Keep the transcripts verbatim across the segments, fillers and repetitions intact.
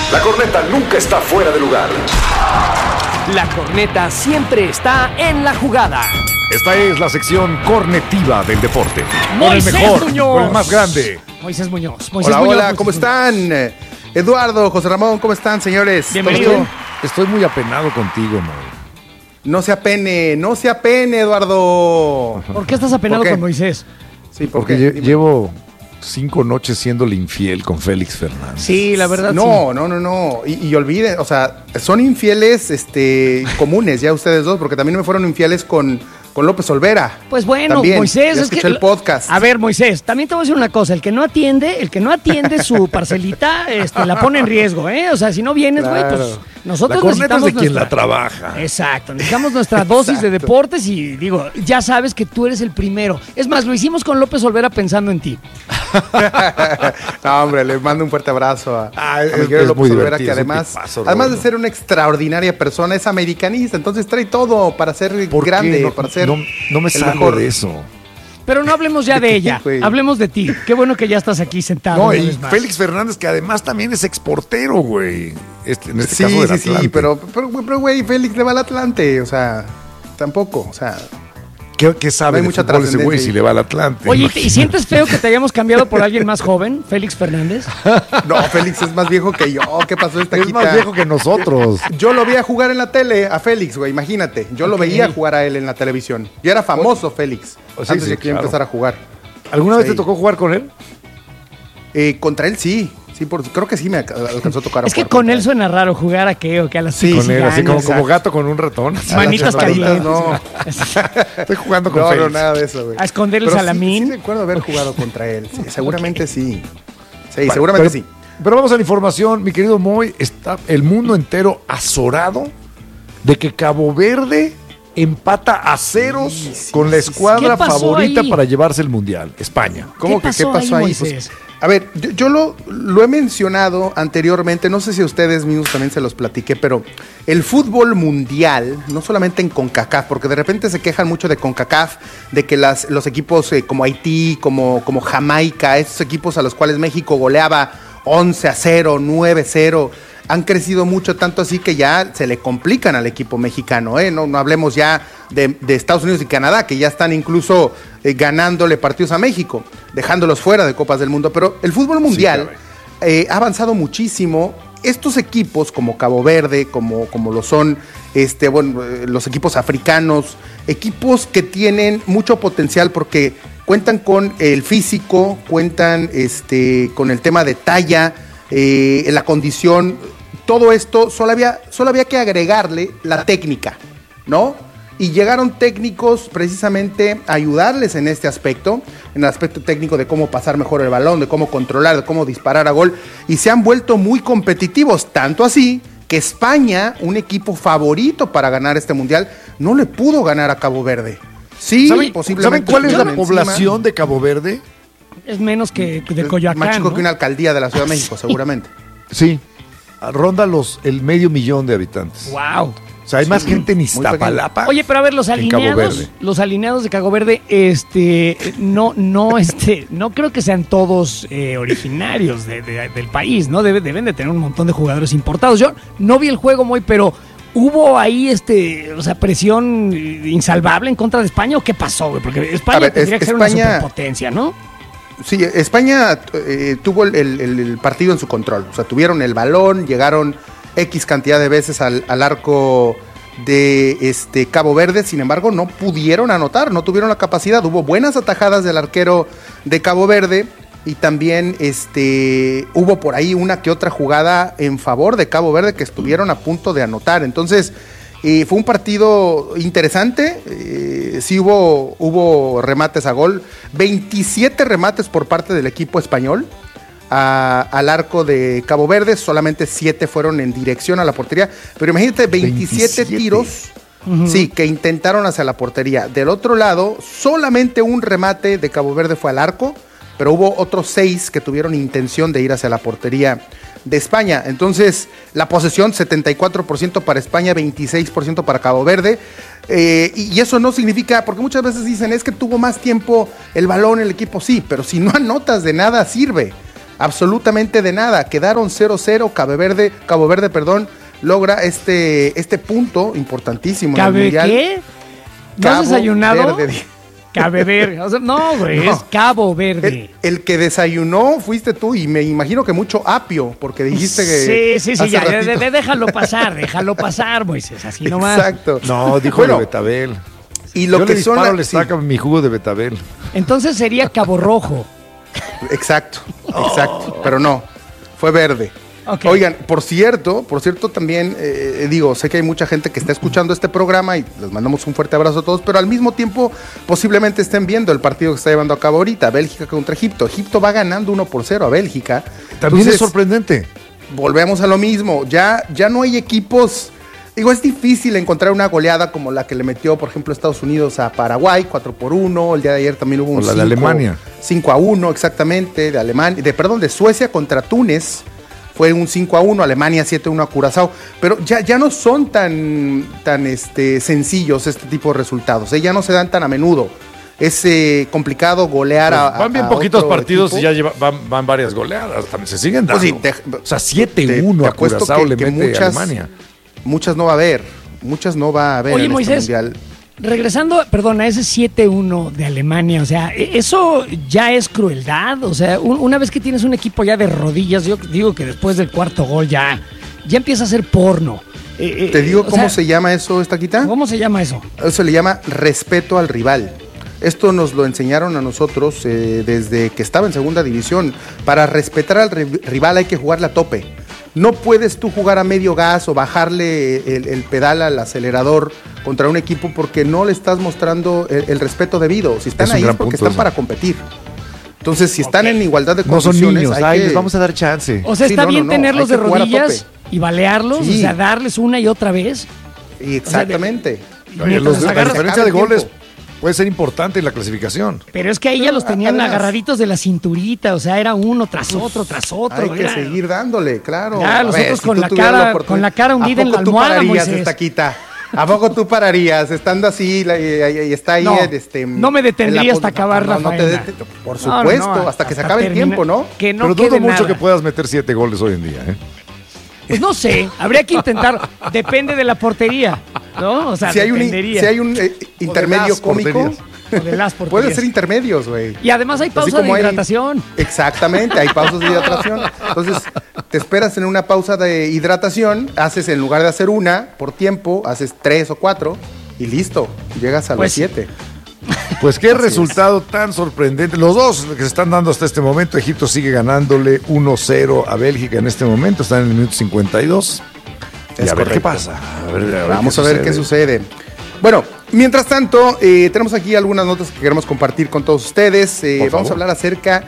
La corneta nunca está fuera de lugar. La corneta siempre está en la jugada. Esta es la sección cornetiva del deporte. Moisés con el mejor, Muñoz. con el más grande. Moisés Muñoz. Moisés Hola, Muñoz, hola, Moisés ¿cómo Muñoz. están? Eduardo, José Ramón, ¿cómo están, señores? Bienvenido. ¿Todo bien? Estoy muy apenado contigo, Mo. No se apene, no se apene, Eduardo. ¿Por qué estás apenado ¿Por qué? con Moisés? Sí, ¿por Porque qué? lle- Dime. llevo cinco noches siéndole infiel con Félix Fernández. Sí, la verdad No, no, no, no. Y, y olviden, o sea, son infieles este, comunes ya ustedes dos, porque también me fueron infieles con, con López Olvera. Pues bueno, También, Moisés, ya es que escuché el podcast. A ver, Moisés, también te voy a decir una cosa, el que no atiende, el que no atiende su parcelita, este, la pone en riesgo, ¿eh? O sea, si no vienes, güey, Claro. pues nosotros La corneta es necesitamos de quien nuestra- la trabaja. Exacto, necesitamos nuestra dosis de deportes y digo, ya sabes que tú eres el primero. Es más, lo hicimos con López Olvera pensando en ti. No, hombre, le mando un fuerte abrazo a, Ah, a es- mi querido es López muy Olvera, que divertido, es un además, tipazo, además de Rodo. ser una extraordinaria persona, es americanista, entonces trae todo para ser ¿Por qué? grande, No, para ser no, no me el salgo mejor. de eso. Pero no hablemos ya de ¿De qué, ella, güey? hablemos de ti. Qué bueno que ya estás aquí sentado. No, una y vez más. Félix Fernández, que además también es exportero, güey. Este, en este Sí, caso del sí, sí, Atlante. pero, pero, pero, güey, Félix le va al Atlante, o sea, tampoco, o sea, ¿Qué, qué sabe No hay de mucha fútbol ese güey trascendencia si ahí. le va al Atlante? Oye, ¿y Imagínate. sientes feo que te hayamos cambiado por alguien más joven, Félix Fernández? no, Félix es más viejo que yo, ¿qué pasó esta Es más viejo que nosotros. Yo lo vi a jugar en la tele, a Félix, güey, imagínate, yo lo Ok. veía jugar a él en la televisión, yo era famoso Félix, Oh, sí, antes sí, de que yo claro. empezara a jugar. ¿Alguna vez Sí. te tocó jugar con él? Eh, contra él sí, sí, por, creo que sí me alca- alcanzó a tocar. a Es que jugar con contra él suena raro jugar a qué o que a las Sí, con él, así como, cizañas, como exacto. gato con un ratón. A manitas las calientes. chaparritas, no. Estoy jugando con No, Félix. no, nada de eso, güey. A esconder el Pero sí- salamín. Sí, recuerdo haber jugado contra él. Sí, seguramente sí. Sí, Bueno, seguramente pero, sí. Pero vamos a la información, mi querido Moy. Está el mundo entero azorado de que Cabo Verde empata a ceros Sí, sí, con la sí, sí. escuadra ¿Qué pasó favorita ahí? para llevarse el Mundial, España. ¿Cómo ¿Qué que qué pasó pasó ahí, ahí? Pues, Moisés? a ver, yo, yo lo, lo he mencionado anteriormente, no sé si a ustedes mismos también se los platiqué, pero el fútbol mundial, no solamente en CONCACAF, porque de repente se quejan mucho de CONCACAF, de que las, los equipos eh, como Haití, como, como Jamaica, estos equipos a los cuales México goleaba once a cero, nueve a cero, han crecido mucho, tanto así que ya se le complican al equipo mexicano, ¿eh? No, no hablemos ya de, de Estados Unidos y Canadá, que ya están incluso eh, ganándole partidos a México, dejándolos fuera de Copas del Mundo. Pero el fútbol mundial eh, ha avanzado muchísimo. Estos equipos, como Cabo Verde, como, como lo son este, bueno, eh, los equipos africanos, equipos que tienen mucho potencial porque cuentan con el físico, cuentan este, con el tema de talla, eh, la condición, todo esto, solo había, solo había que agregarle la técnica, ¿no? Y llegaron técnicos precisamente a ayudarles en este aspecto, en el aspecto técnico de cómo pasar mejor el balón, de cómo controlar, de cómo disparar a gol, y se han vuelto muy competitivos, tanto así que España, un equipo favorito para ganar este mundial, no le pudo ganar a Cabo Verde. Sí, ¿Saben, posiblemente. ¿saben cuál es la estuvieron encima. población de Cabo Verde? Es menos que de Es Coyoacán, Más chico ¿no? que una alcaldía de la Ciudad de México, seguramente. Sí, ronda los el medio millón de habitantes. Wow. O sea, hay más gente en muy Iztapalapa. Oye, pero a ver, los En Cabo alineados, Verde. los alineados de Cabo Verde, este, no, no, este, no creo que sean todos eh, originarios de- de- del país, ¿no? Debe- deben de tener un montón de jugadores importados. Yo no vi el juego muy, pero ¿hubo ahí, este, o sea, presión insalvable en contra de España o qué pasó, güey? Porque España A ver, tendría es- que ser España- una superpotencia, ¿no? Sí, España eh, tuvo el, el- el partido en su control. O sea, tuvieron el balón, llegaron X cantidad de veces al, al arco de este Cabo Verde, sin embargo, no pudieron anotar, no tuvieron la capacidad. Hubo buenas atajadas del arquero de Cabo Verde y también este, hubo por ahí una que otra jugada en favor de Cabo Verde que estuvieron a punto de anotar. Entonces, eh, fue un partido interesante, eh, sí hubo, hubo remates a gol, veintisiete remates por parte del equipo español a- al arco de Cabo Verde, solamente siete fueron en dirección a la portería, pero imagínate, veintisiete, veintisiete. tiros, sí, que intentaron hacia la portería. Del otro lado, solamente un remate de Cabo Verde fue al arco, pero hubo otros seis que tuvieron intención de ir hacia la portería de España. Entonces, la posesión setenta y cuatro por ciento para España, veintiséis por ciento para Cabo Verde. Eh, y, y eso no significa, porque muchas veces dicen, es que tuvo más tiempo el balón el equipo, sí, pero si no anotas de nada sirve. absolutamente de nada. Quedaron cero cero, Cabo Verde, Cabo Verde, perdón, logra este, este punto importantísimo en el ¿Cabe Mundial. qué? ¿No Cabo has desayunado? Verde. Cabe Verde. O sea, no, güey, No. es Cabo Verde. El, el que desayunó fuiste tú y me imagino que mucho apio, porque dijiste que... Sí, sí, sí, hace ya, ya, ratito- de- de- déjalo pasar, déjalo pasar, Moisés, así nomás. Exacto. No, dijo Bueno, de betabel. y lo Yo que le son disparo, la- le sí, saca mi jugo de betabel. Entonces sería Cabo Rojo. exacto, exacto, pero no, fue verde. Ok. Oigan, por cierto, por cierto también, eh, digo, sé que hay mucha gente que está escuchando este programa y les mandamos un fuerte abrazo a todos, pero al mismo tiempo posiblemente estén viendo el partido que está llevando a cabo ahorita, Bélgica contra Egipto. Egipto va ganando uno por cero a Bélgica. También Entonces, es sorprendente. volvemos a lo mismo, ya, ya no hay equipos, digo, es difícil encontrar una goleada como la que le metió, por ejemplo, Estados Unidos a Paraguay, cuatro por uno, el día de ayer también hubo un O la de Alemania. cinco a uno, exactamente, de Alemania, de, perdón, de Suecia contra Túnez, fue un cinco a uno, Alemania siete a uno a Curazao, pero ya, ya no son tan, tan este, sencillos este tipo de resultados, ¿eh? Ya no se dan tan a menudo. Es eh, complicado golear Pues a, van bien a poquitos otro partidos equipo. y ya lleva- van, van varias goleadas. También se siguen dando. Pues sí, te- o sea, siete te- uno te a apuesto Curazao que- le que mete muchas- Alemania. Muchas no va a haber, muchas no va a haber Oye, en Moisés, este mundial. regresando, perdón, a ese siete uno de Alemania, o sea, ¿e- ¿eso ya es crueldad? O sea, un- una vez que tienes un equipo ya de rodillas, yo digo que después del cuarto gol ya, ya empieza a ser porno. Eh, eh, Te digo o cómo sea, se llama eso, Estaquita. ¿Cómo se llama eso? Eso se le llama respeto al rival. Esto nos lo enseñaron a nosotros eh, desde que estaba en segunda división. Para respetar al ri- rival hay que jugarle a tope. No puedes tú jugar a medio gas o bajarle el, el pedal al acelerador contra un equipo porque no le estás mostrando el, el respeto debido. Si están Es un ahí es gran porque punto están eso. para competir. Entonces, si están Ok. en igualdad de No son condiciones, niños. hay Ay, que- les vamos a dar chance. O sea, Sí, está no, no, bien no, tenerlos hay de que jugar a rodillas y balearlos, Sí. o sea, darles una y otra vez. Exactamente. Oye, mientras los- la agarras- diferencia de acaba el goles tiempo. puede ser importante en la clasificación. Pero es que ahí ya los tenían Además- agarraditos de la cinturita, o sea, era uno tras otro, tras otro. Hay que era- seguir dándole, claro. Ya, A los ver, otros si con tú la tuvieras cara- oportunidad- con la cara hundida ¿A en poco la tú almohada, pararías, Moisés? Estaquita? ¿A poco tú pararías estando así la- y, y- y está ahí? No, este, no me en detendría la pos- hasta acabar no, la no te faena. det- Por No, no, supuesto, no, hasta que se acabe el termina- tiempo, ¿no? Que no Pero quede dudo mucho nada. que puedas meter siete goles hoy en día. ¿eh? Pues no sé, habría que intentar. Depende de la portería, ¿no? O sea, Si hay un, dependería. si hay un eh, intermedio las cómico, porterías. O de las porterías. pueden ser intermedios, güey. Y además hay Así pausa de como hay- hidratación. Exactamente, hay pausas de hidratación. Entonces, te esperas en una pausa de hidratación, haces en lugar de hacer una por tiempo, haces tres o cuatro y listo, llegas a Pues los sí. siete. Pues qué Así resultado tan sorprendente. Los dos que se están dando hasta este momento. Egipto sigue ganándole uno cero a Bélgica en este momento. Están en el minuto cincuenta y dos. Y Es a ver qué correcto. pasa. A ver, a ver Vamos a ver qué sucede. Bueno, mientras tanto, eh, tenemos aquí algunas notas que queremos compartir con todos ustedes. Eh, Por vamos a favor. hablar acerca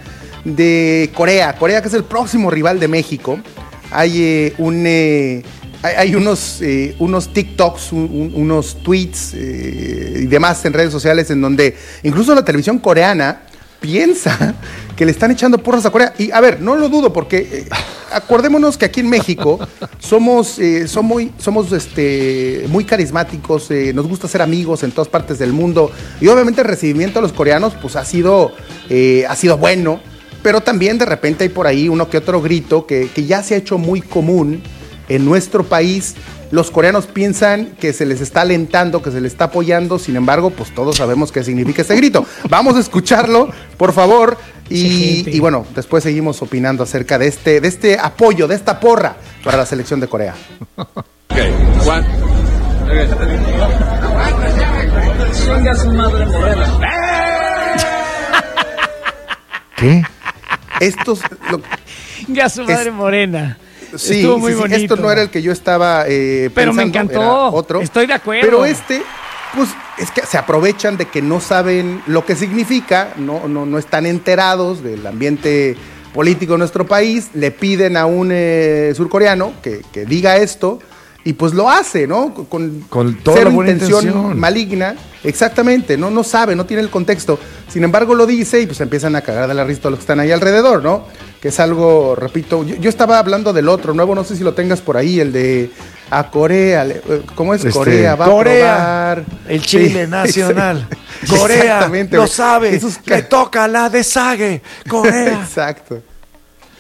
de Corea. Corea, que es el próximo rival de México. Hay eh, un... eh, hay, hay unos, eh, unos TikToks, un- un- unos tweets eh, y demás en redes sociales en donde incluso la televisión coreana piensa que le están echando porras a Corea. Y a ver, no lo dudo porque eh, acordémonos que aquí en México somos, eh, somos, muy, somos este, muy carismáticos, eh, nos gusta ser amigos en todas partes del mundo y obviamente el recibimiento a los coreanos pues ha sido, eh, ha sido bueno, pero también de repente hay por ahí uno que otro grito que, que ya se ha hecho muy común en nuestro país. Los coreanos piensan que se les está alentando, que se les está apoyando, sin embargo, pues todos sabemos qué significa ese grito. Vamos a escucharlo, por favor, y, Sí, gente. y bueno, después seguimos opinando acerca de este, de este apoyo, de esta porra para la selección de Corea. Chinga su madre morena. ¿Qué? Estos, lo- Ya su madre Es- morena. sí, Estuvo muy sí, sí, bonito. esto no era el que yo estaba eh, Pero me pensando, encantó. era otro. Estoy de acuerdo. Pero este, pues es que se aprovechan de que no saben lo que significa, no, no, no están enterados del ambiente político de nuestro país, le piden a un eh, surcoreano que, que diga esto y pues lo hace, ¿no? Con, Con toda cero la buena intención intención. maligna, exactamente, no, no sabe, no tiene el contexto. Sin embargo lo dice y pues empiezan a cagar de la risa todos los que están ahí alrededor, ¿no? Que es algo, repito, yo, yo estaba hablando del otro nuevo, no sé si lo tengas por ahí, el de a Corea, le- ¿cómo es? Este, Corea va Corea, a probar el chile Sí, nacional. sí. Corea, Exactamente, lo güey. sabe. Esos Le ca- toca la de Sague. Corea. Exacto.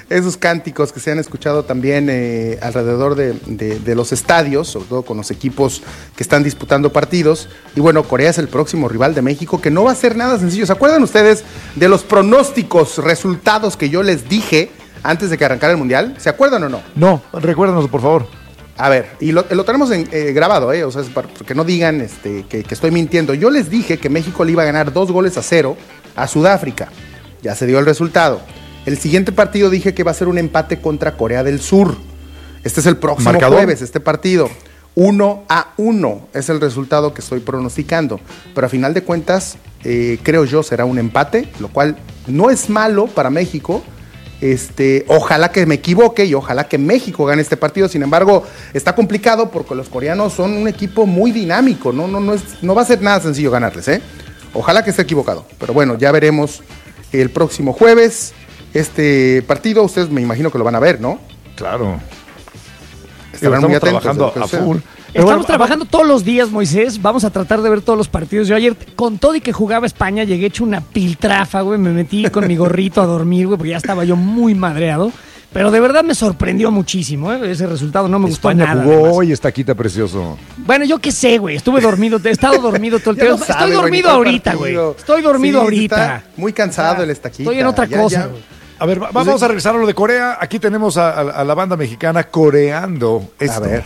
esos cánticos que se han escuchado también eh, alrededor de, de, de los estadios, sobre todo con los equipos que están disputando partidos. Y bueno, Corea es el próximo rival de México, que no va a ser nada sencillo. ¿Se acuerdan ustedes de los pronósticos, resultados que yo les dije antes de que arrancara el Mundial? ¿Se acuerdan o no? No, recuérdanos, por favor. A ver, y lo, lo tenemos en, eh, grabado, ¿eh? O sea, es para que no digan este, que, que estoy mintiendo. Yo les dije que México le iba a ganar dos goles a cero a Sudáfrica. Ya se dio el resultado. El siguiente partido dije que va a ser un empate contra Corea del Sur. Este es el próximo ¿Marcador? jueves, este partido. uno a uno es el resultado que estoy pronosticando. Pero a final de cuentas, eh, creo yo, será un empate, lo cual no es malo para México. Este, ojalá que me equivoque y ojalá que México gane este partido. Sin embargo, está complicado porque los coreanos son un equipo muy dinámico. No, no, no, es, no va a ser nada sencillo ganarles, ¿eh? Ojalá que esté equivocado. Pero bueno, ya veremos el próximo jueves este partido. Ustedes me imagino que lo van a ver, ¿no? Claro. Estarán Estamos muy atentos trabajando de lo a que sea. full. Estamos bueno, trabajando todos los días, Moisés. Vamos a tratar de ver todos los partidos. Yo ayer, con todo y que jugaba España, llegué hecho una piltrafa, güey. Me metí con mi gorrito a dormir, güey, porque ya estaba yo muy madreado. Pero de verdad me sorprendió muchísimo, ¿eh? Ese resultado no me gustó España nada. jugó además. hoy, Estaquita precioso. Bueno, yo qué sé, güey. Estuve dormido, he estado dormido todo el Ya tiempo. lo sabe, Estoy güey, dormido ni cuál ahorita, güey. partido. Estoy dormido Sí, ahorita. está muy cansado el Estaquita. Estoy en otra Ya, cosa, ya. güey. A ver, va- vamos a regresar a lo de Corea. Aquí tenemos a, a- a la banda mexicana coreando esto. A ver.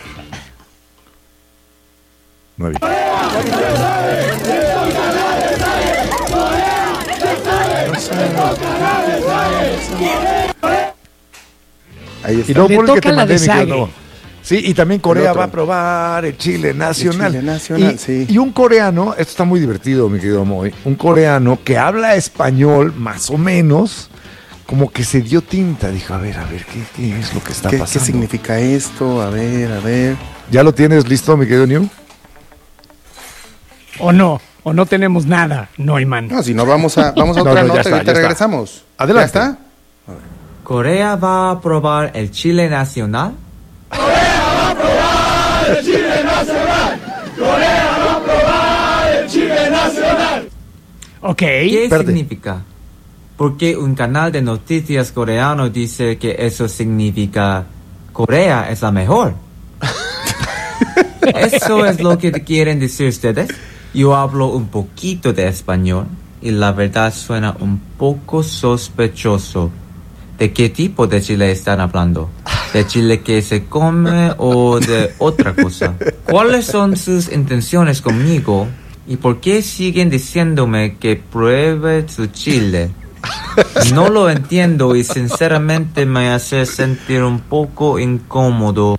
Nueve. Ahí Y está. luego Le por el que toca te la mandé, de mi querido Sague. Novo. Sí, y también Corea El otro. va a probar el chile nacional. chile nacional, y, sí. y un coreano, esto está muy divertido, mi querido Moy, un coreano que habla español, más o menos, como que se dio tinta. Dijo, a ver, a ver, ¿qué, qué es lo que está ¿Qué, ¿Qué pasando? significa esto? A ver, a ver. ¿Ya lo tienes listo, mi querido New? O no, o no tenemos nada. No, Iman. No, si no, vamos a, vamos a No, otra no, ya nota está, y ahorita ya está. regresamos. Adelante. ¿Ya está? Corea va a probar el chile nacional. Ok. ¿Qué Espérate. significa? Porque un canal de noticias coreano dice que eso significa Corea es la mejor. ¿Eso es lo que quieren decir ustedes? Yo hablo un poquito de español y la verdad suena un poco sospechoso. ¿De qué tipo de chile están hablando? ¿De chile que se come o de otra cosa? ¿Cuáles son sus intenciones conmigo? ¿Y por qué siguen diciéndome que pruebe su chile? No lo entiendo y sinceramente me hace sentir un poco incómodo.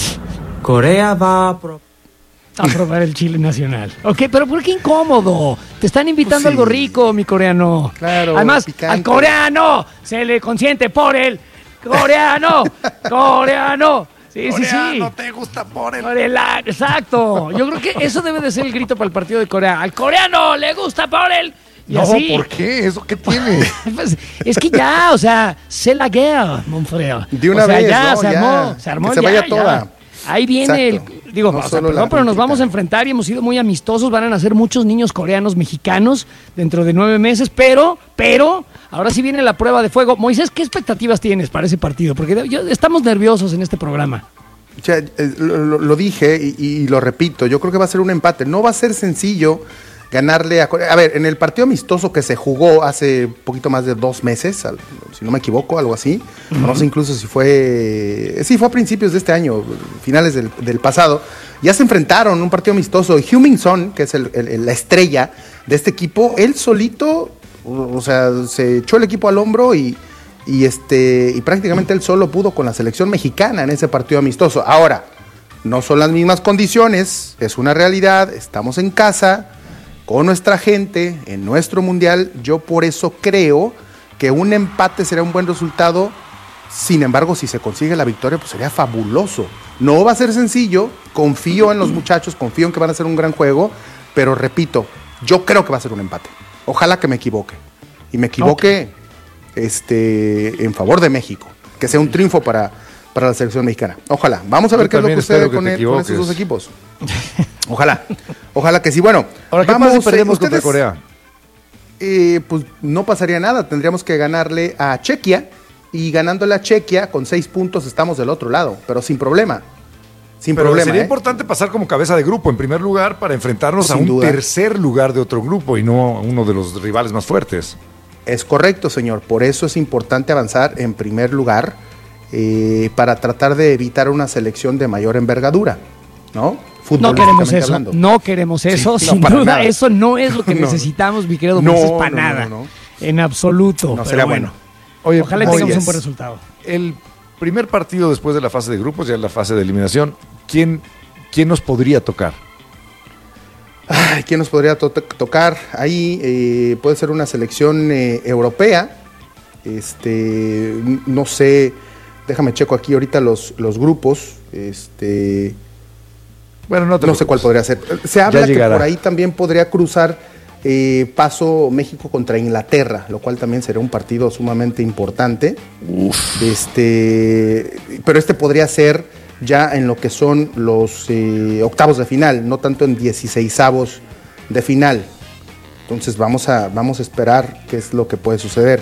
Corea va a probar... A probar el chile nacional. Ok, pero ¿por qué incómodo? Te están invitando Pues sí. algo rico, mi coreano. Claro, Además, picante. al coreano se le consiente por el coreano. Coreano. Sí, sí, sí. te gusta por el... Por el a- exacto. Yo creo que eso debe de ser el grito para el partido de Corea. Al coreano le gusta por el... Y No, así. ¿por qué? ¿Eso qué tiene? Pues, es que ya, o sea, c'est la guerre, mon frère. De una o sea, vez, ya, ¿no? se Ya. armó, se armó Que se ya, vaya ya. toda. Ahí viene Exacto. el... Digo, No o sea, solo perdón, la pero nos crítica. vamos a enfrentar y hemos sido muy amistosos. Van a nacer muchos niños coreanos mexicanos dentro de nueve meses, pero, pero, ahora sí viene la prueba de fuego. Moisés, ¿qué expectativas tienes para ese partido? Porque yo- estamos nerviosos en este programa. O sea, eh, lo, lo- lo dije y, y lo repito, yo creo que va a ser un empate. No va a ser sencillo ganarle a Corea. A ver, en el partido amistoso que se jugó hace un poquito más de dos meses, al- si no me equivoco, algo así, no sé incluso si fue, sí, fue a principios de este año, finales del, del pasado, ya se enfrentaron en un partido amistoso. Heung-min Son, que es el- el- el- la estrella de este equipo, él solito, o, o sea, se echó el equipo al hombro y y este y prácticamente él solo pudo con la selección mexicana en ese partido amistoso. Ahora, no son las mismas condiciones, es una realidad, estamos en casa, con nuestra gente, en nuestro mundial. Yo por eso creo que un empate será un buen resultado. Sin embargo, si se consigue la victoria, pues sería fabuloso. No va a ser sencillo, confío en los muchachos, confío en que van a hacer un gran juego, pero repito, yo creo que va a ser un empate. Ojalá que me equivoque. Y me equivoque este, en favor de México. Que sea un triunfo para, para la selección mexicana. Ojalá. Vamos a ver Yo qué es lo que también sucede espero que con, te el- con esos equivoques. dos equipos. Ojalá. Ojalá que sí. Bueno, Ahora, ¿qué pasa si perdemos contra ustedes, Corea? eh, pues no pasaría nada. Tendríamos que ganarle a Chequia y ganándole a Chequia con seis puntos estamos del otro lado, pero sin problema. Sin Pero problema. sería ¿eh? importante pasar como cabeza de grupo en primer lugar para enfrentarnos Sin a un duda. tercer lugar de otro grupo y no a uno de los rivales más fuertes. Es correcto, señor. Por eso es importante avanzar en primer lugar eh, para tratar de evitar una selección de mayor envergadura, ¿no? No queremos eso, hablando. no queremos eso, Sí, no, sin para duda, nada. eso no es lo que No. necesitamos, mi querido No, Moisés, para no, nada, no, no. en absoluto. No, pero sería bueno. Oye, Ojalá Moy, tengamos un es- buen resultado. El primer partido después de la fase de grupos, ya en la fase de eliminación, ¿quién, quién nos podría tocar? Ay, ¿quién nos podría to- tocar? Ahí eh, puede ser una selección eh, europea. Este, n- no sé, déjame checo aquí ahorita los, los grupos. Este, Bueno, no te no sé cuál podría ser. Se habla que llegará. por ahí también podría cruzar eh, paso México contra Inglaterra, lo cual también será un partido sumamente importante. Este, pero este podría ser ya en lo que son los eh, octavos de final, no tanto en dieciseisavos de final. Entonces vamos a, vamos a esperar qué es lo que puede suceder.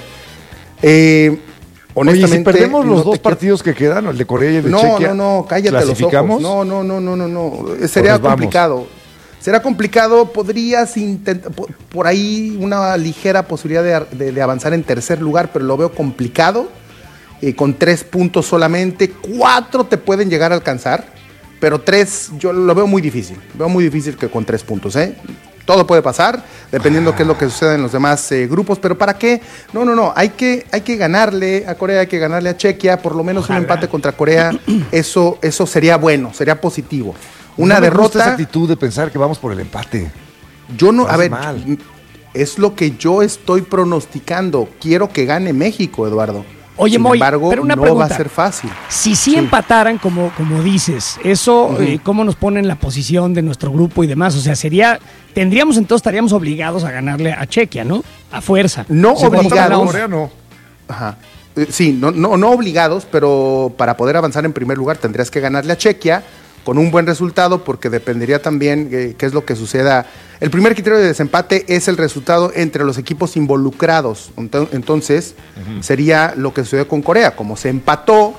Eh, Oye, honestamente, si perdemos los no dos te quiero- partidos que quedan, el de Corea y el de no, Chequia, no, no, cállate los ojos. ¿clasificamos? No, no, no, no, no, no. Eh, Sería Pues vamos. complicado. Será complicado. Podrías intentar por, por ahí una ligera posibilidad de, ar- de- de avanzar en tercer lugar, pero lo veo complicado. Eh, con tres puntos solamente, cuatro te pueden llegar a alcanzar, pero tres yo lo veo muy difícil. Veo muy difícil que con tres puntos, ¿eh? Todo puede pasar, dependiendo qué es lo que suceda en los demás eh, grupos, pero ¿para qué? No, no, no, hay que, hay que ganarle a Corea, hay que ganarle a Chequia, por lo menos Ojalá. un empate contra Corea, eso, eso sería bueno, sería positivo. Una No me gusta derrota, esa actitud de pensar que vamos por el empate. yo no, Lo a hace ver, mal. es lo que yo estoy pronosticando, quiero que gane México, Eduardo. Oye, Sin Moy, embargo, pero una no pregunta. va a ser fácil. Si sí, Sí. empataran, como, como dices, eso, Ujú. eh, ¿cómo nos pone en la posición de nuestro grupo y demás? O sea, sería, tendríamos entonces, estaríamos obligados a ganarle a Chequia, ¿no? A fuerza. No O sea, como obligados. para la Corea no. Ajá. Eh, Sí, no, no, no obligados, pero para poder avanzar en primer lugar tendrías que ganarle a Chequia con un buen resultado, porque dependería también eh, qué es lo que suceda. El primer criterio de desempate es el resultado entre los equipos involucrados. Ento- Entonces, sería lo que sucedió con Corea. Como se empató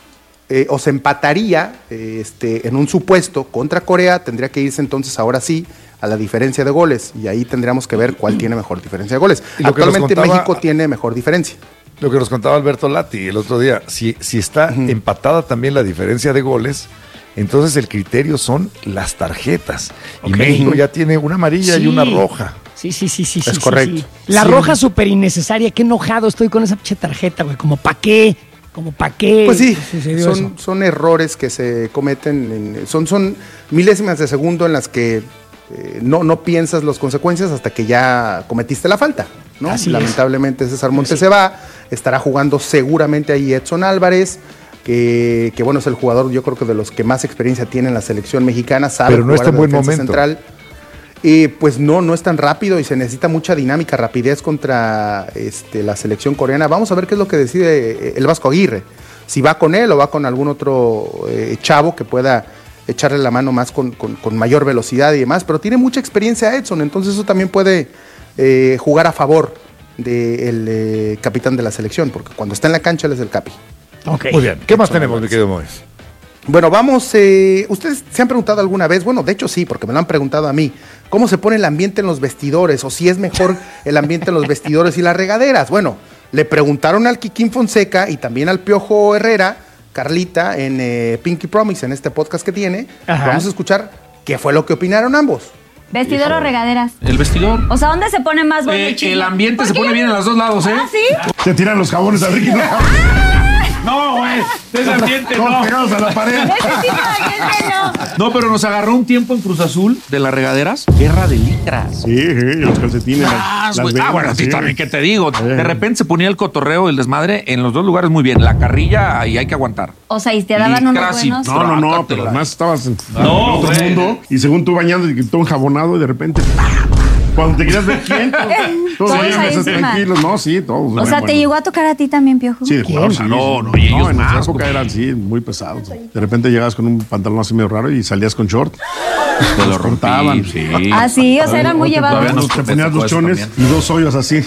eh, o se empataría eh, este, en un supuesto contra Corea, tendría que irse entonces ahora sí a la diferencia de goles. Y ahí tendríamos que ver cuál tiene mejor diferencia de goles. Y lo que nos Actualmente contaba- México tiene mejor diferencia. Lo que nos contaba Alberto Lati el otro día, si, si está empatada también la diferencia de goles, entonces el criterio son las tarjetas. Y Ok. México ya tiene una amarilla y Sí. una roja. Sí, sí, sí, sí. Es sí, sí, correcto. sí. La Sí. roja súper innecesaria. Qué enojado estoy con esa pinche tarjeta, güey. Como pa' qué. Como pa' qué. Pues sí, sucedió son, eso? son errores que se cometen, en- son, son milésimas de segundo en las que eh, no, no piensas las consecuencias hasta que ya cometiste la falta, ¿no? Así es. Lamentablemente César Montes se va, estará jugando seguramente ahí Edson Álvarez, que, que bueno, es el jugador yo creo que de los que más experiencia tiene en la selección mexicana, sabe Pero no jugar está en de buen defensa momento. central. Eh, pues no, no es tan rápido y se necesita mucha dinámica, rapidez contra este, la selección coreana. Vamos a ver qué es lo que decide eh, el Vasco Aguirre. Si va con él o va con algún otro eh, chavo que pueda echarle la mano más con, con- con mayor velocidad y demás. Pero tiene mucha experiencia Edson, entonces eso también puede eh, jugar a favor del eh, capitán de la selección, porque cuando está en la cancha él es el capi. Ok. Muy bien. ¿Qué más tenemos, mi querido Mois? Bueno, vamos, eh, ustedes se han preguntado alguna vez, bueno, de hecho sí, porque me lo han preguntado a mí, ¿cómo se pone el ambiente en los vestidores? O si es mejor el ambiente en los vestidores y las regaderas. Bueno, le preguntaron al Kikín Fonseca y también al Piojo Herrera, Carlita, en eh, Pinky Promise, en este podcast que tiene. Ajá. Vamos a escuchar qué fue lo que opinaron ambos. ¿Vestidor o regaderas? El vestidor. O sea, ¿dónde se pone más bueno Eh, el chisme? el ambiente ¿Por se qué pone ya bien no- en los dos lados, ¿eh? ¿Ah, sí? Te tiran los jabones a Ricky. No, güey. Ese ambiente Todos no. pegados a la pared. Ese tipo de ambiente no. No, pero nos agarró un tiempo en Cruz Azul de las regaderas. Guerra de litras. Sí, sí, los calcetines. las- Ah, las güey. Ah, vendas, bueno, sí, sí. también, ¿qué te digo? Sí. De repente se ponía el cotorreo, el desmadre en los dos lugares muy bien. La carrilla y hay que aguantar. O sea, y te daban unos Licras y- buenos. No, no, no, pero además estabas en, en otro güey. mundo y según tú bañando y todo enjabonado y de repente Cuando te quieras ver quién, todos, todos Todos veían ahí esos encima. tranquilos. No, sí, todos. O sea, ¿te llegó a tocar a ti también, Piojo? Sí, de jugador, sí, No, sí. no, y ellos en más, esa época como- eran, sí, muy pesados. De repente llegabas con un pantalón así medio raro y salías con short. Te lo Los cortaban. rompí, sí. Ah, sí, o sea, eran muy O te llevados. todavía nos- Te ponías dos chones también. y dos hoyos así.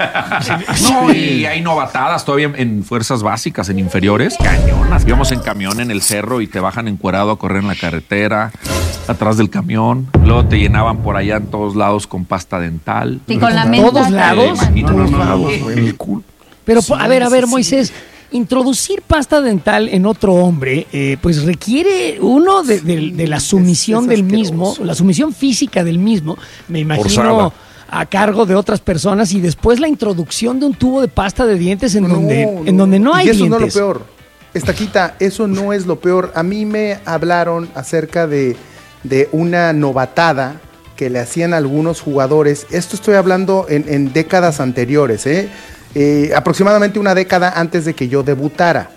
No, y hay novatadas todavía en fuerzas básicas, en inferiores. Cañonas. Íbamos en camión en el cerro y te bajan encuerado a correr en la carretera, atrás del camión. Luego te llenaban por allá en todos lados con pasta dental. Y con la ¿En menta. todos lados? Sí, No, no, no, no. güey, en el culo. Pero, po- a ver, a ver, Moisés, introducir pasta dental en otro hombre, eh, pues requiere uno de, de- de la sumisión es del mismo, asqueroso. la sumisión física del mismo, me imagino Forzada. a cargo de otras personas, y después la introducción de un tubo de pasta de dientes en, donde, No, en no. donde no hay y eso dientes. no es lo peor. Estaquita, eso no es lo peor. A mí me hablaron acerca de, de una novatada que le hacían algunos jugadores. Esto estoy hablando en, en décadas anteriores, ¿eh? Eh, aproximadamente una década antes de que yo debutara.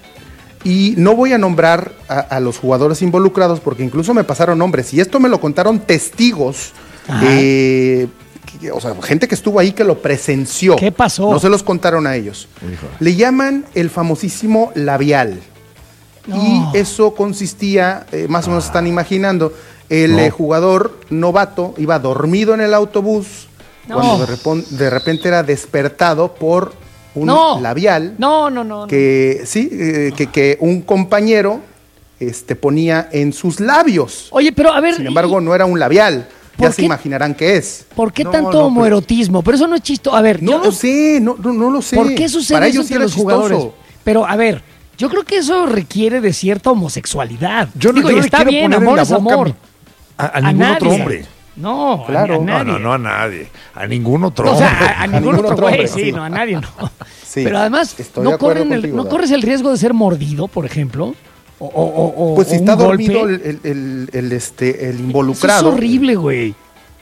Y no voy a nombrar a, a los jugadores involucrados porque incluso me pasaron nombres. Y esto me lo contaron testigos. Ajá. eh, que- o sea, gente que estuvo ahí que lo presenció. ¿Qué pasó? No se los contaron a ellos. Le llaman el famosísimo labial. No. Y eso consistía, eh, más o menos están imaginando, el No. eh, jugador novato iba dormido en el autobús No. cuando de, repon- de repente era despertado por un No. labial No, no, no. no. que sí, eh, que, que un compañero este, ponía en sus labios. Oye, pero a ver, Sin embargo, no era un labial. ¿Por Ya se qué? imaginarán qué es. ¿por qué No, tanto no, pero- homoerotismo? Pero eso no es chisto. A ver, No yo lo sé, no, no, no lo sé. ¿por qué sucede Para eso ellos sí entre era los jugadores? chistoso. Pero a ver, yo creo que eso requiere de cierta homosexualidad. Yo no, Digo, yo y no le está quiero bien, poner en amor la es boca amor. a, a ningún nadie. otro hombre. No, Claro. a, a No, nadie. no, no a nadie. A ningún otro O hombre. sea, a, a ningún, ningún otro otro güey, hombre, sí, sí. no, a nadie no. Sí, Pero además, estoy ¿no, de acuerdo corren el- contigo, ¿no Dad. corres el riesgo de ser mordido, por ejemplo? O, o- o- o- Pues si o un está golpe. dormido el, el- el- el, este, el Eso involucrado. es horrible, güey.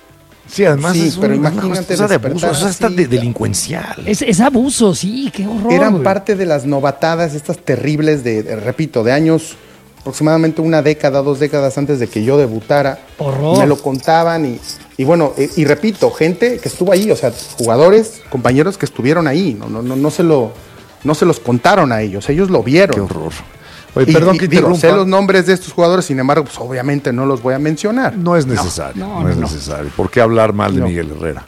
Sí, además Sí, es pero una imagínate cosa de abuso, despertar eso está así, de, cabrón. delincuencial. Es, es abuso, sí, qué horror. Eran güey. parte de las novatadas, estas terribles de, de, repito, de años, aproximadamente una década, dos décadas antes de que yo debutara. Horror. Me lo contaban y, y bueno, eh, y repito, gente que estuvo ahí, o sea, jugadores, compañeros que estuvieron ahí, no, no, no, no se lo, no se los contaron a ellos, ellos lo vieron. Qué horror. Oye, Y- perdón y que digo, interrumpa. sé los nombres de estos jugadores, sin embargo, pues obviamente no los voy a mencionar. No es necesario. no, No, no, es no. necesario. ¿Por qué hablar mal de No. Miguel Herrera?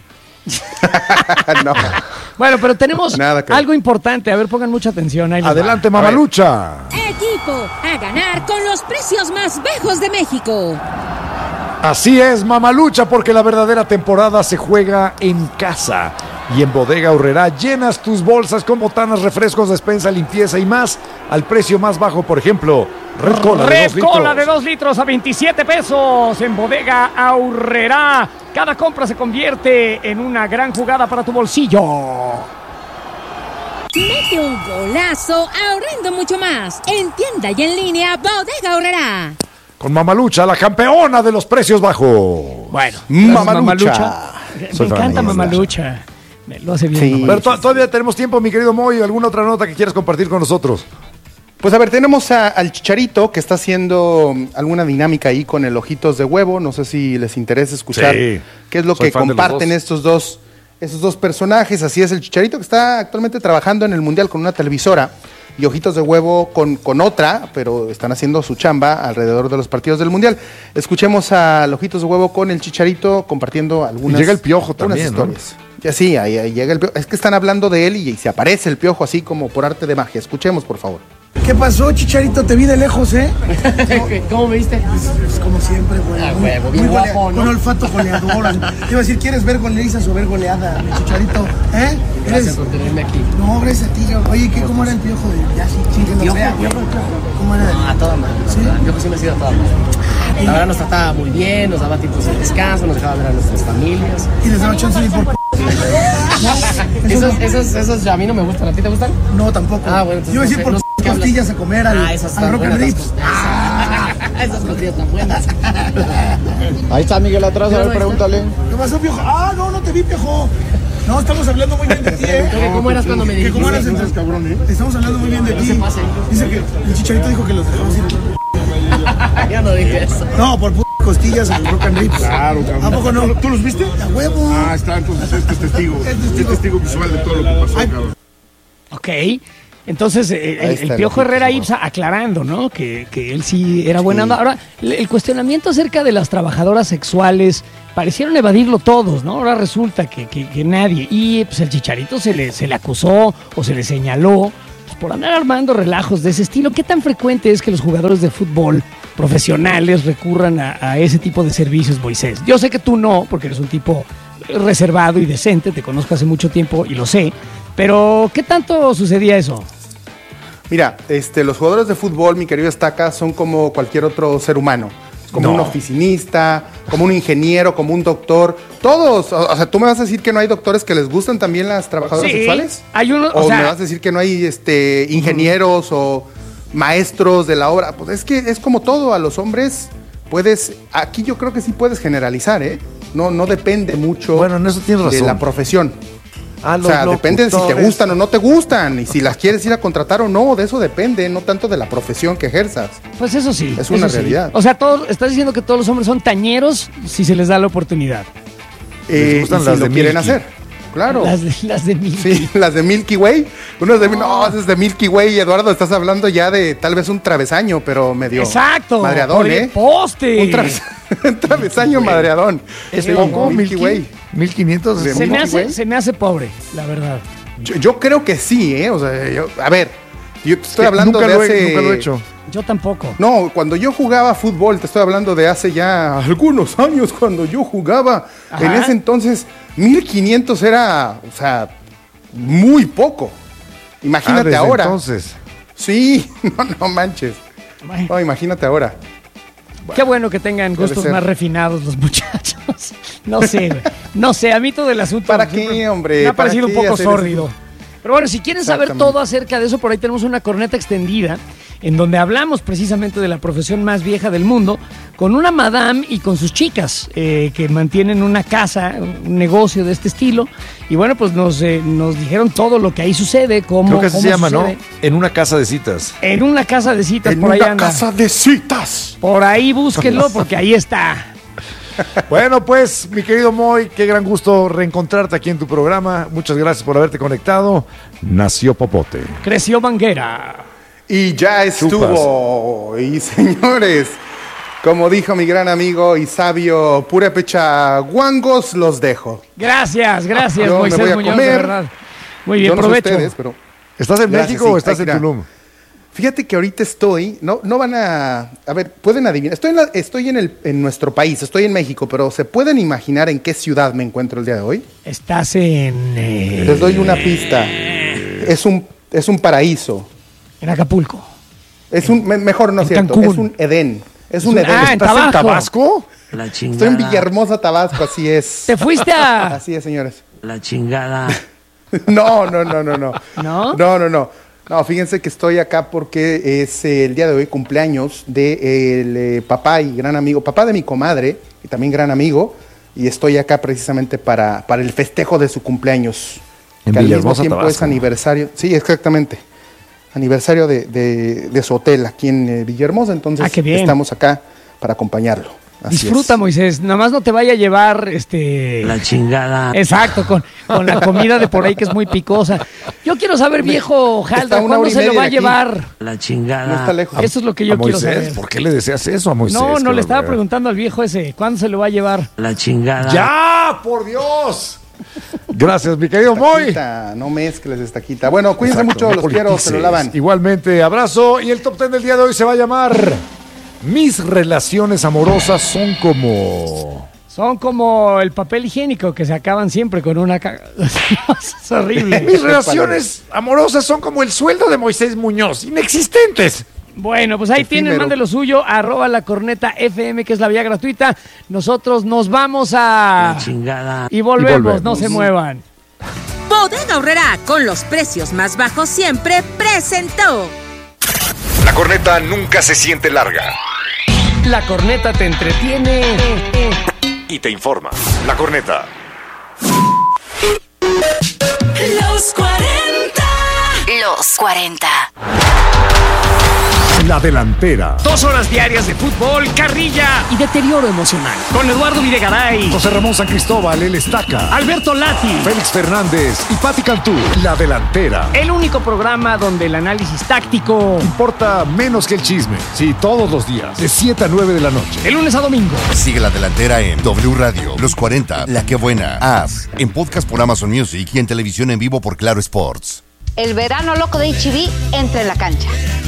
No. Bueno, pero tenemos Nada que ver. algo importante. A ver, pongan mucha atención. Ahí les va. Adelante, Mamalucha. Equipo a ganar con los precios más bajos de México. Así es, Mamalucha, porque la verdadera temporada se juega en casa. Y en Bodega Aurrerá llenas tus bolsas con botanas, refrescos, despensa, limpieza y más al precio más bajo. Por ejemplo, Red Cola de Red dos litros. Cola de dos litros a veintisiete pesos en Bodega Aurrerá. Cada compra se convierte en una gran jugada para tu bolsillo. Mete un golazo ahorrando mucho más. En tienda y en línea, Bodega Aurrerá. Con Mamalucha, la campeona de los precios bajos. Bueno, Mamalucha. Me Soy fan encanta de Mamalucha. Me lo hace bien. Sí. Mamalucha. Pero to- todavía tenemos tiempo, mi querido Moy. ¿Alguna otra nota que quieras compartir con nosotros? Pues a ver, tenemos a- al Chicharito que está haciendo mm, alguna dinámica ahí con el Ojitos de Huevo. No sé si les interesa escuchar Sí. qué es lo Soy que fan de los comparten dos. estos dos, estos dos personajes. Así es, el Chicharito que está actualmente trabajando en el Mundial con una televisora y Ojitos de Huevo con, con otra, pero están haciendo su chamba alrededor de los partidos del Mundial. Escuchemos a Ojitos de Huevo con el Chicharito compartiendo algunas, Y llega el Piojo algunas también, ¿no? historias. Ya sí, ahí, ahí llega el Piojo. Es que están hablando de él y, y se aparece el Piojo así como por arte de magia. Escuchemos, por favor. ¿Qué pasó, Chicharito? Te vi de lejos, ¿eh? ¿Cómo me viste? Pues como siempre, güey. Ah, Muy- huevo, bien muy golea- guapo, ¿no? Con olfato goleador. Te iba a decir, ¿quieres ver goleizas o ver goleada, mi Chicharito? ¿Eh? Gracias ¿Eres- por tenerme aquí. No, gracias a ti. yo- Oye, ¿qué, ¿cómo era el Piojo? de- Ya, sí, sí, que lo ¿Piojo? vea, ¿Piojo? ¿Cómo era? No, a toda madre. la ¿Sí? verdad. El Piojo sí me ha sido a toda madre. La verdad nos trataba muy bien, nos daba tiempos de descanso, nos dejaba ver a nuestras familias. Y les daba chance de ir por p***. Esos, esos, esos a mí no me gustan. ¿A ti te gustan? No, tampoco. Ah, bueno, entonces Yo iba a no decir sé- por no sé qué hablas. costillas a comer al, Ah, esas al están Rock and buenas. Ribs. las costillas. Esas costillas tan buenas. Ahí está Miguel atrás, a ver, pregúntale. ¿Qué pasó, Piojo? Ah, no, no te vi, Piojo. No, estamos hablando muy bien de ti, ¿eh? ¿Cómo- cómo eras cuando me Que ¿Cómo eras dirigiste? entonces, cabrón, eh? Estamos hablando muy bien de No ti. se pase. Dice que el Chicharito dijo que los dejamos ir. Ya no dije eso. No, por p costillas al Rock and Ribs. Claro, cabrón. ¿A poco no? ¿Tú los viste? A huevo. Ah, está, entonces este es testigo. Es testigo, testigo visual de todo lo que pasó, cabrón. Ok. Entonces, eh, el, el Piojo Herrera Ibsa aclarando, ¿no? Que, que él sí era buena onda. Ahora, el cuestionamiento acerca de las trabajadoras sexuales, parecieron evadirlo todos, ¿no? Ahora resulta que, que, que nadie. Y pues el Chicharito se le, se le acusó o se le señaló pues, por andar armando relajos de ese estilo. ¿Qué tan frecuente es que los jugadores de fútbol profesionales recurran a, a ese tipo de servicios, Moisés? Yo sé que tú no, porque eres un tipo reservado y decente, te conozco hace mucho tiempo y lo sé. Pero, ¿qué tanto sucedía eso? Mira, este, los jugadores de fútbol, mi querido Estaca, son como cualquier otro ser humano. Como No. un oficinista, como un ingeniero, como un doctor. Todos. O, o sea, ¿tú me vas a decir que no hay doctores que les gustan también las trabajadoras Sí, sexuales? hay uno, ¿O, o sea- me vas a decir que no hay este, ingenieros o maestros de la obra? Pues es que es como todo. A los hombres puedes... Aquí yo creo que sí puedes generalizar, ¿eh? No, no depende mucho Bueno, en eso tienes de razón. la profesión. A O los sea, depende de si te locutores. gustan o no te gustan y si las quieres ir a contratar o no, de eso depende, no tanto de la profesión que ejerzas. Pues eso sí. Es una eso sí. realidad. O sea, todos, estás diciendo que todos los hombres son tañeros si se les da la oportunidad. Eh, Les gustan y las si de lo quieren Milky. hacer, claro. Las de, las de Milky. Sí, las de Milky Way. Unos de, no, esas de Milky Way, Eduardo, estás hablando ya de tal vez un travesaño, pero medio Exacto. madreadón, por el ¿eh? poste. Un, traves- un travesaño madreadón. ¿Es Sí, poco, Milky Way. mil quinientos. De se, me Milky hace, Way. se me hace pobre, la verdad. Yo, yo creo que sí, ¿eh? O sea, yo- a ver, yo te estoy Sí, hablando nunca de lo he- hace... nunca lo he hecho. Yo tampoco. No, cuando yo jugaba fútbol, te estoy hablando de hace ya algunos años, cuando yo jugaba. Ajá. En ese entonces, mil quinientos era, o sea, muy poco. Imagínate Ah, desde ahora. entonces. Sí, no, no manches. Bueno, No, imagínate ahora. qué bueno que tengan Debe gustos ser. más refinados los muchachos. No sé, güey. No sé, a mí todo el asunto ¿Para siempre qué, hombre? me ha ¿Para parecido un qué poco hacer sórdido. eso? Pero bueno, si quieren saber Exactamente. todo acerca de eso, por ahí tenemos una corneta extendida en donde hablamos precisamente de la profesión más vieja del mundo con una madame y con sus chicas eh, que mantienen una casa, un negocio de este estilo. Y bueno, pues nos, eh, nos dijeron todo lo que ahí sucede, cómo, Creo que así cómo se llama, sucede. ¿no? En una casa de citas. En una casa de citas, En por ahí una anda. casa de citas. Por ahí búsquenlo porque ahí está. Bueno, pues, mi querido Moy, qué gran gusto reencontrarte aquí en tu programa. Muchas gracias por haberte conectado. Nació Popote. Creció Banguera. Y ya estuvo. Y señores, como dijo mi gran amigo y sabio Purépecha Guangos, los dejo. Gracias, gracias, Yo me Moisés voy a Muñoz, comer. de verdad. Muy bien, Yo no sé provecho. ustedes, pero ¿Estás en Gracias, México sí, o estás ahí en está. Tulum? fíjate que ahorita estoy, no, no van a, a ver, pueden adivinar. Estoy en, la- estoy en, el, en nuestro país, estoy en México, pero ¿se pueden imaginar en qué ciudad me encuentro el día de hoy? Estás en... eh, Les doy una pista. Es un, es un paraíso. En Acapulco. Es un, me- mejor no es En cierto, Cancún. es un Edén. Es un un- Edén. ah, en ¿Estás en Tabasco. Tabasco? La chingada. Estoy en Villahermosa, Tabasco, así es. Te fuiste a... Así es, señores. La chingada. No, no, no, no, no. ¿No? No, no, no. No, fíjense que estoy acá porque es eh, el día de hoy cumpleaños de el eh, papá y gran amigo, papá de mi comadre y también gran amigo, y estoy acá precisamente para, para el festejo de su cumpleaños. En que al mismo Villahermosa, tiempo es Tabasco. aniversario. Sí, exactamente. Aniversario de, de- de su hotel aquí en eh, Villahermosa, entonces Ah, qué bien. estamos acá para acompañarlo. Así Disfruta, es. Moisés. Nada más no te vaya a llevar este. La chingada. Exacto, con, con la comida de por ahí que es muy picosa. Yo quiero saber, viejo Está Halda, una ¿cuándo hora y se lo media va a de aquí. llevar? La No chingada. está lejos. Eso es lo que yo ¿A quiero Moisés? saber. ¿Por qué le deseas eso a Moisés? No, no, Qué le estaba barbaridad. preguntando al viejo ese, ¿cuándo se lo va a llevar? La chingada. ¡Ya! ¡Por Dios! Gracias, mi querido Moy. Estaquita, no mezcles estaquita. Bueno, cuídense Exacto, mucho, no los quiero, se lo politices. lavan. Igualmente, abrazo. Y el top ten del día de hoy se va a llamar Mis relaciones amorosas son como... Son como el papel higiénico que se acaban siempre con una... ca- es horrible. Mis relaciones amorosas son como el sueldo de Moisés Muñoz, inexistentes. Bueno, pues ahí tienen, Efímero. mande lo suyo, arroba la corneta F M, que es la vía gratuita. Nosotros nos vamos a... La chingada. Y volvemos, Y volvemos. no se muevan. Bodega Aurrerá, con los precios más bajos siempre, presentó. La corneta nunca se siente larga La corneta te entretiene. y te informa. La corneta. Los cuarenta. Los cuarenta. La Delantera. Dos horas diarias de fútbol, carrilla y deterioro emocional. Con Eduardo Videgaray, José Ramón San Cristóbal, el Estaca, Alberto Lati, Félix Fernández y Pati Cantú. La Delantera. El único programa donde el análisis táctico importa menos que el chisme. Sí, todos los días, de siete a nueve de la noche. De lunes a domingo. Sigue La Delantera en W Radio, Los cuarenta, La Que Buena, As, en podcast por Amazon Music y en televisión en vivo por Claro Sports. El verano loco de H B entra en la cancha.